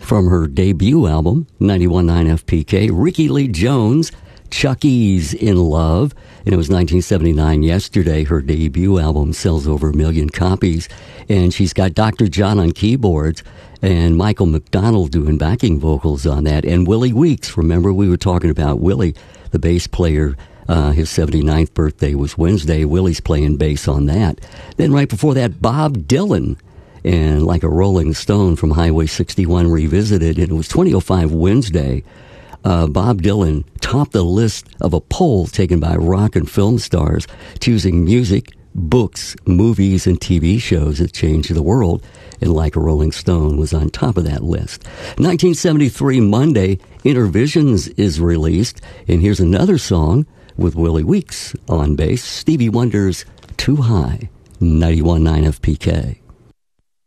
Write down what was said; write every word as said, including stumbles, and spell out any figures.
From her debut album, ninety-one point nine F P K, Rickie Lee Jones, Chuck E's In Love. And it was nineteen seventy-nine yesterday. Her debut album sells over a million copies. And she's got Doctor John on keyboards and Michael McDonald doing backing vocals on that. And Willie Weeks. Remember, we were talking about Willie, the bass player. Uh, his seventy-ninth birthday was Wednesday. Willie's playing bass on that. Then right before that, Bob Dylan. And Like a Rolling Stone from Highway sixty-one Revisited. And it was twenty oh five Wednesday. Uh, Bob Dylan topped the list of a poll taken by rock and film stars, choosing music, books, movies, and T V shows that changed the world. And Like a Rolling Stone was on top of that list. nineteen seventy-three Monday, Intervisions is released. And here's another song with Willie Weeks on bass, Stevie Wonder's Too High, ninety-one point nine F P K.